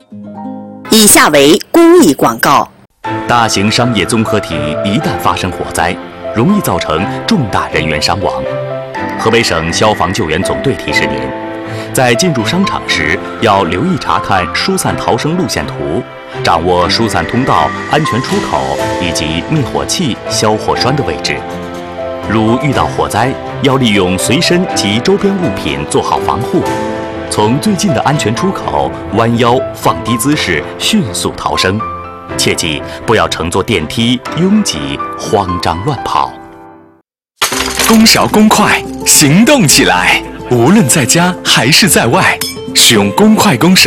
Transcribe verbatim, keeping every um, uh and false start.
以下为公益广告。 大型商业综合体一旦发生火灾，容易造成重大人员伤亡。河北省消防救援总队提示您，在进入商场时要留意查看疏散逃生路线图，掌握疏散通道、安全出口以及灭火器、消火栓的位置。如遇到火灾，要利用随身及周边物品做好防护，从最近的安全出口弯腰放低姿势迅速逃生。切记不要乘坐电梯拥挤慌张乱跑。 公勺公筷，行动起来！无论在家还是在外，使用公筷公勺